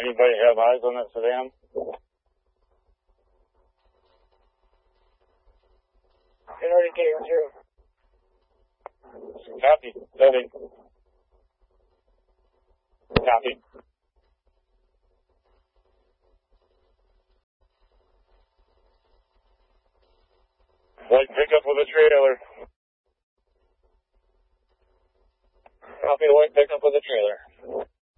Anybody have eyes on that sedan? Indicator 2. Copy. Building. Copy. White pickup with a trailer. Copy, white pickup with a trailer.